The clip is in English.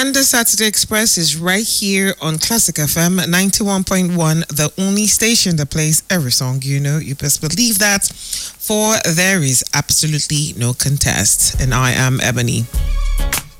And the Saturday Express is right here on Classic FM 91.1, the only station that plays every song you know. You best believe that, for there is absolutely no contest. And I am Ebony.